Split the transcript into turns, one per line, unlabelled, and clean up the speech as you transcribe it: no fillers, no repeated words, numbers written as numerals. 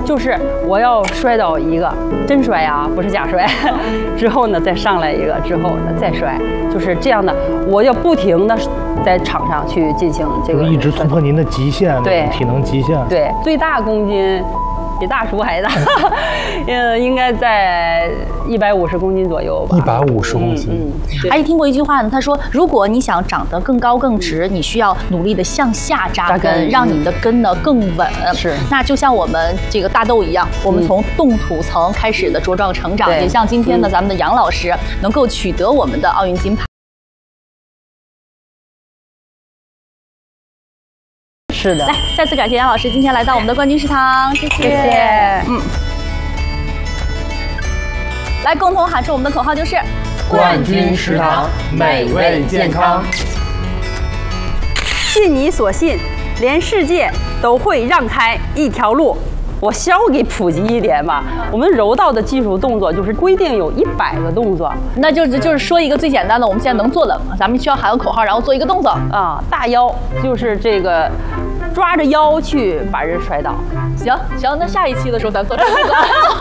就是我要摔倒一个，真摔啊，不是假摔。之后呢，再上来一个，之后呢再摔，就是这样的。我要不停的在场上去进行这个，
一直突破您的极限，
对，
体能极限。
对，最大公斤比大叔还大，应该在150公斤左右吧。
150公斤。
还听过一句话呢，他说，如果你想长得更高更直，你需要努力的向下扎根，让你的根呢更稳。
是。
那就像我们这个大豆一样，我们从冻土层开始的茁壮成长，也像今天呢咱们的杨老师能够取得我们的奥运金牌。
是的，
来，再次感谢杨老师今天来到我们的冠军食堂，谢谢。来，共同喊出我们的口号，就是
冠军食堂，美味健康。
信你所信，连世界都会让开一条路。我稍微给普及一点吧。我们柔道的技术动作就是规定有100个动作，
那就是说一个最简单的，我们现在能做的，咱们需要喊个口号，然后做一个动作
啊。大腰就是这个。抓着腰去把人摔倒，
行，那下一期的时候咱做这个。